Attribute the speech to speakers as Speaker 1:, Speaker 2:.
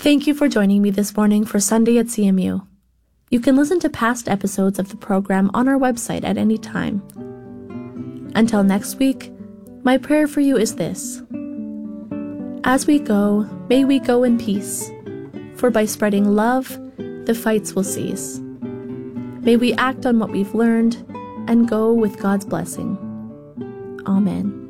Speaker 1: Thank you for joining me this morning for Sunday at CMU. You can listen to past episodes of the program on our website at any time. Until next week, my prayer for you is this. As we go, may we go in peace, for by spreading love, the fights will cease. May we act on what we've learned and go with God's blessing. Amen.